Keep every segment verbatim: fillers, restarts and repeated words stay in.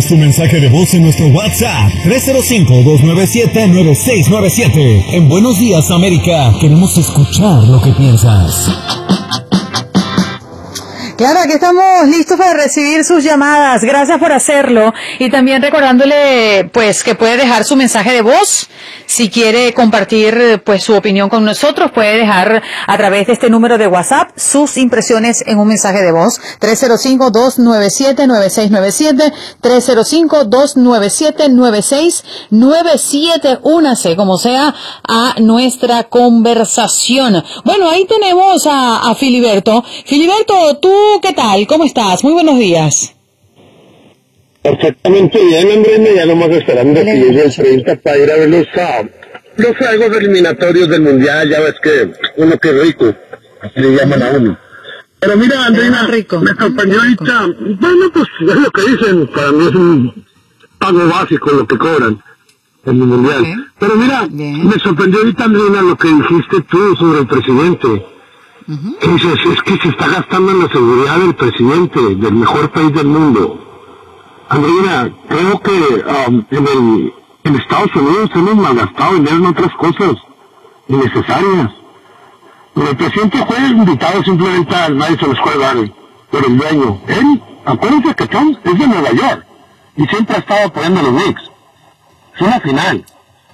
Déjanos tu mensaje de voz en nuestro WhatsApp tres cero cinco, dos nueve siete, nueve seis nueve siete. En Buenos Días, América, queremos escuchar lo que piensas. Claro, aquí estamos listos para recibir sus llamadas. Gracias por hacerlo. Y también recordándole, pues, que puede dejar su mensaje de voz. Si quiere compartir, pues, su opinión con nosotros, puede dejar a través de este número de WhatsApp sus impresiones en un mensaje de voz. tres cero cinco, dos nueve siete, nueve seis nueve siete. tres cero cinco, dos nueve siete, nueve seis nueve siete. Únase, como sea, a nuestra conversación. Bueno, ahí tenemos a, a Filiberto. Filiberto, tú, ¿qué tal? ¿Cómo estás? Muy buenos días. Perfectamente bien, Andrés, ya nomás esperando que llegue el treinta para ir a ver los, uh, los juegos eliminatorios del Mundial. Ya ves que uno que rico, así le llaman a uno. Pero mira, Andreina, me sorprendió ahorita, bueno, pues es lo que dicen, para mí es un pago básico lo que cobran en el Mundial. Okay. Pero mira, bien, me sorprendió ahorita, Andreina, lo que dijiste tú sobre el presidente. Uh-huh. Dices, es que se está gastando en la seguridad del presidente, del mejor país del mundo. Andrea, creo que um, en, el, en Estados Unidos hemos malgastado dinero en otras cosas innecesarias. El presidente fue invitado simplemente a nadie se los puede dar, pero el dueño, él, acuérdense que Trump es de Nueva York y siempre ha estado apoyando a los Knicks. Es una final.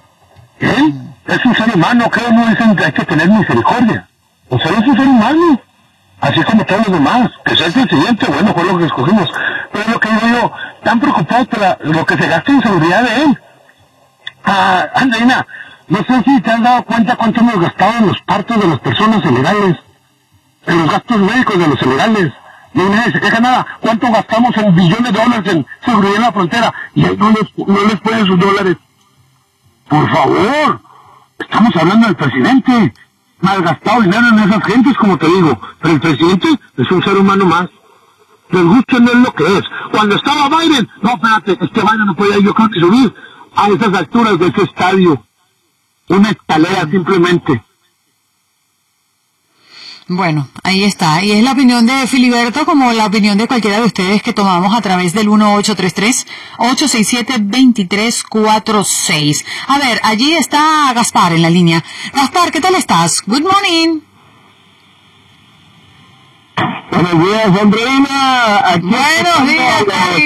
Él es un ser humano, creo, no dicen que hay que tener misericordia. O sea, es un ser humano, así como todos los demás. Que sea el presidente, bueno, fue lo que escogimos. Pero lo que digo yo, tan preocupado por la, lo que se gasta en seguridad de él. Ah, Andreina, no sé si te has dado cuenta cuánto hemos gastado en los partos de las personas ilegales, en los gastos médicos de los ilegales. No nadie se queja nada. ¿Cuánto gastamos en billones de dólares en seguridad en la frontera? Y ahí no les, no les ponen sus dólares. Por favor, estamos hablando del presidente. Malgastado dinero en esas gentes, como te digo. Pero el presidente es un ser humano más. Les gusta no es lo que es. Cuando estaba Biden, no, espérate, este Biden no podía, yo creo que subir a esas alturas de ese estadio. Una escalera simplemente. Bueno, ahí está. Y es la opinión de Filiberto como la opinión de cualquiera de ustedes que tomamos a través del uno ocho tres tres, ocho seis siete, dos tres cuatro seis. A ver, allí está Gaspar en la línea. Gaspar, ¿qué tal estás? Good morning. Buenos días, Andreina. Aquí Buenos días,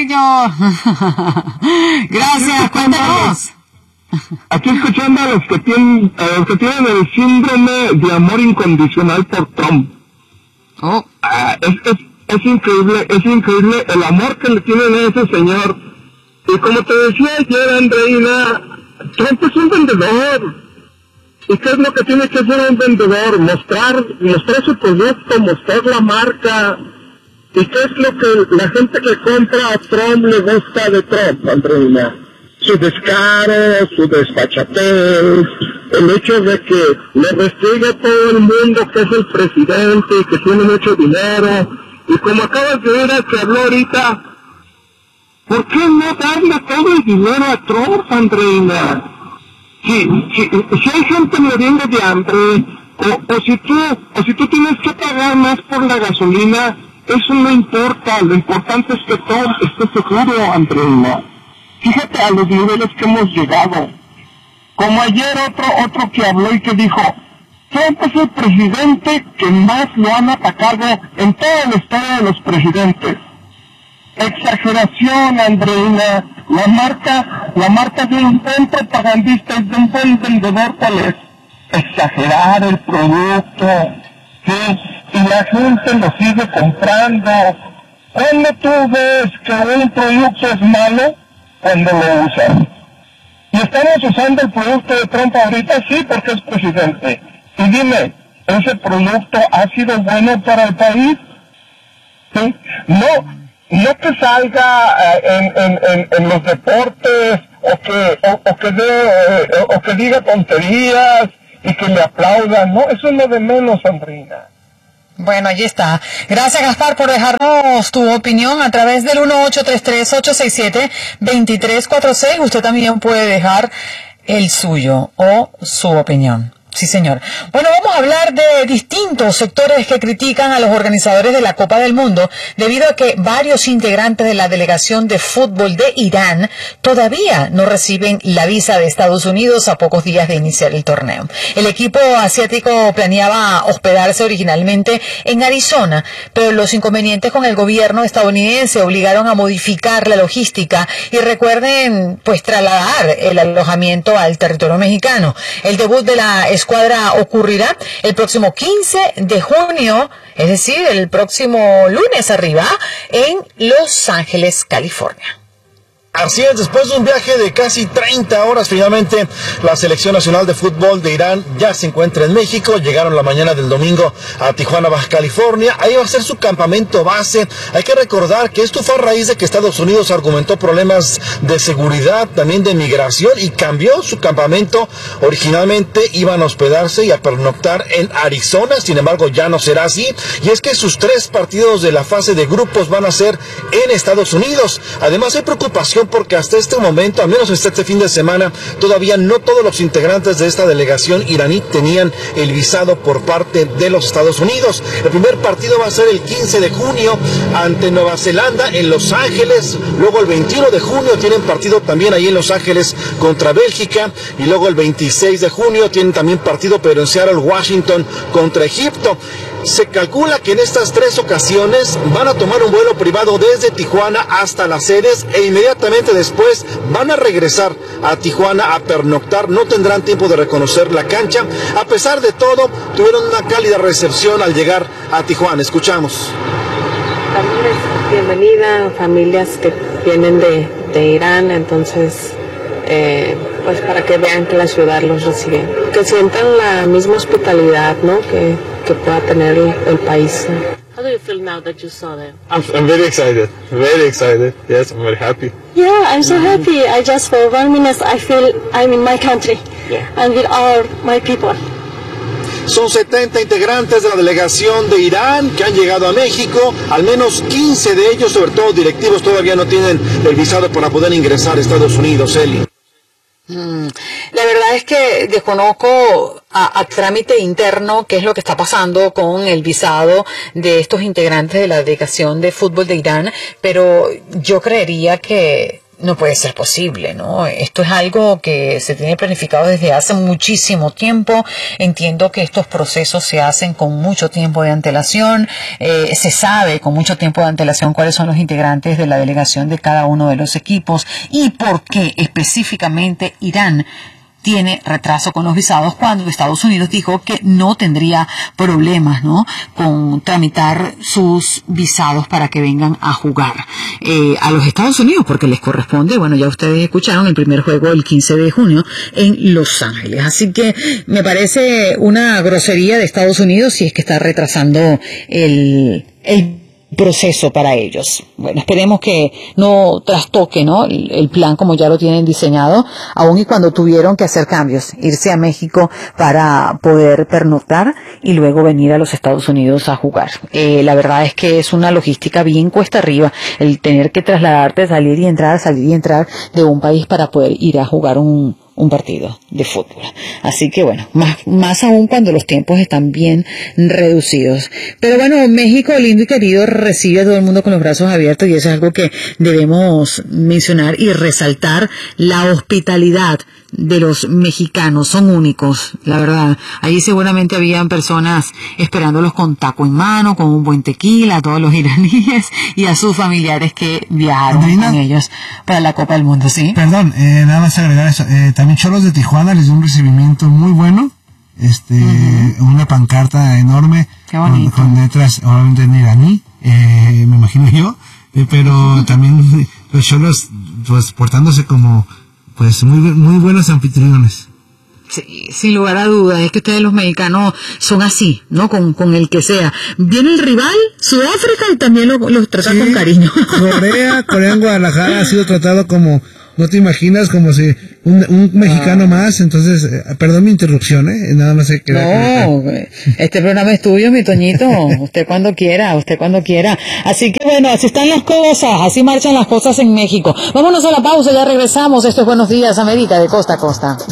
cariño. Gracias, cuéntanos. Aquí escuchando a los que tienen, a los que tienen el síndrome de amor incondicional por Trump. Oh. Ah, es, es, es increíble, es increíble el amor que le tienen a ese señor. Y como te decía ayer, Andreina, Trump es un vendedor. ¿Y qué es lo que tiene que hacer un vendedor? Mostrar, mostrar su producto, mostrar la marca. ¿Y qué es lo que la gente que compra a Trump le gusta de Trump, Andreina? Su descaro, su desfachatez, el hecho de que le restringe a todo el mundo que es el presidente y que tiene mucho dinero. Y como acabas de ver al que habló ahorita, ¿por qué no darle todo el dinero a Trump, Andreina? Si, si, si hay gente muriendo de hambre, o, o si tú, o si tú tienes que pagar más por la gasolina, eso no importa. Lo importante es que Trump esté seguro, Andreina. Fíjate a los niveles que hemos llegado. Como ayer otro otro que habló y que dijo, Trump es el presidente que más lo han atacado en toda la historia de los presidentes. Exageración, Andreina. La marca, la marca de un buen propagandista y de un buen vendedor, ¿cuál es? Exagerar el producto, ¿sí? Y la gente lo sigue comprando. ¿Cuándo tú ves que un producto es malo? Cuando lo usan. Y estamos usando el producto de Trump ahorita, sí, porque es presidente. Y dime, ¿ese producto ha sido bueno para el país? ¿Sí? No, no que salga eh, en, en, en, en los deportes, o que, o, o, que de, eh, o que diga tonterías, y que le aplaudan. No, eso es lo de menos, Andrina. Bueno, allí está. Gracias, Gaspar, por dejarnos tu opinión a través del uno ocho tres tres, ocho seis siete, dos tres cuatro seis. Usted también puede dejar el suyo o su opinión. Sí, señor. Bueno, vamos a hablar de distintos sectores que critican a los organizadores de la Copa del Mundo debido a que varios integrantes de la delegación de fútbol de Irán todavía no reciben la visa de Estados Unidos a pocos días de iniciar el torneo. El equipo asiático planeaba hospedarse originalmente en Arizona, pero los inconvenientes con el gobierno estadounidense obligaron a modificar la logística y recuerden, pues, trasladar el alojamiento al territorio mexicano. El debut de la escuadra ocurrirá el próximo quince de junio, es decir, el próximo lunes arriba, en Los Ángeles, California. Así es, después de un viaje de casi treinta horas, finalmente la Selección Nacional de Fútbol de Irán ya se encuentra en México. Llegaron la mañana del domingo a Tijuana, Baja California. Ahí va a ser su campamento base. Hay que recordar que esto fue a raíz de que Estados Unidos argumentó problemas de seguridad, también de migración, y cambió su campamento. Originalmente iban a hospedarse y a pernoctar en Arizona, sin embargo ya no será así. Y es que sus tres partidos de la fase de grupos van a ser en Estados Unidos. Además hay preocupación porque hasta este momento, al menos hasta este fin de semana, todavía no todos los integrantes de esta delegación iraní tenían el visado por parte de los Estados Unidos. El primer partido va a ser el quince de junio ante Nueva Zelanda en Los Ángeles. Luego el veintiuno de junio tienen partido también ahí en Los Ángeles contra Bélgica. Y luego el veintiséis de junio tienen también partido, pero en Seattle, Washington, contra Egipto. Se calcula que en estas tres ocasiones van a tomar un vuelo privado desde Tijuana hasta las sedes e inmediatamente después van a regresar a Tijuana a pernoctar. No tendrán tiempo de reconocer la cancha. A pesar de todo, tuvieron una cálida recepción al llegar a Tijuana. Escuchamos. También es bienvenida a familias que vienen de, de Irán, entonces eh, pues para que vean que la ciudad los recibe, que sientan la misma hospitalidad, ¿no? que, que pueda tener el, el país. How do you feel now that you saw them? I'm, I'm very excited, very excited. Yes, I'm very happy. Yeah, I'm so happy. I just for one minute I feel I'm in my country, yeah, and with all my people. Son setenta integrantes de la delegación de Irán que han llegado a México. Al menos quince de ellos, sobre todo directivos, todavía no tienen el visado para poder ingresar a Estados Unidos, Eli. Mm, la verdad es que desconozco a, a trámite interno qué es lo que está pasando con el visado de estos integrantes de la delegación de fútbol de Irán, pero yo creería que no puede ser posible, ¿no? Esto es algo que se tiene planificado desde hace muchísimo tiempo. Entiendo que estos procesos se hacen con mucho tiempo de antelación. Eh, se sabe con mucho tiempo de antelación cuáles son los integrantes de la delegación de cada uno de los equipos y por qué específicamente Irán tiene retraso con los visados cuando Estados Unidos dijo que no tendría problemas, ¿no?, con tramitar sus visados para que vengan a jugar eh, a los Estados Unidos, porque les corresponde, bueno, ya ustedes escucharon el primer juego el quince de junio en Los Ángeles. Así que me parece una grosería de Estados Unidos si es que está retrasando el, el proceso para ellos. Bueno, esperemos que no trastoque, ¿no?, el, el plan como ya lo tienen diseñado, aun y cuando tuvieron que hacer cambios, irse a México para poder pernoctar y luego venir a los Estados Unidos a jugar. Eh, la verdad es que es una logística bien cuesta arriba el tener que trasladarte, salir y entrar, salir y entrar de un país para poder ir a jugar un un partido de fútbol. Así que bueno, más, más aún cuando los tiempos están bien reducidos. Pero bueno, México lindo y querido recibe a todo el mundo con los brazos abiertos y eso es algo que debemos mencionar y resaltar, la hospitalidad de los mexicanos. Son únicos, la verdad. Allí seguramente habían personas esperándolos con taco en mano, con un buen tequila, a todos los iraníes y a sus familiares que viajaron Andrina, con ellos para la Copa del Mundo, ¿sí? Perdón, eh, nada más agregar eso. Eh, también Cholos de Tijuana les dio un recibimiento muy bueno. Este, uh-huh. Una pancarta enorme con, con letras obviamente en iraní, eh, me imagino yo, eh, pero uh-huh. también los Cholos pues portándose como pues muy muy buenos anfitriones. Sí, sin lugar a dudas, es que ustedes los mexicanos son así, ¿no? Con, con el que sea. Viene el rival, Sudáfrica, y también los lo trata sí, con cariño. Corea, Corea en Guadalajara ha sido tratado como, no te imaginas, como si un, un mexicano ah. más. Entonces, eh, perdón mi interrupción, ¿eh? Nada más se queda. No, este programa es tuyo, mi Toñito. Usted cuando quiera, usted cuando quiera. Así que bueno, así están las cosas, así marchan las cosas en México. Vámonos a la pausa, ya regresamos. Esto es Buenos Días, América, de costa a costa.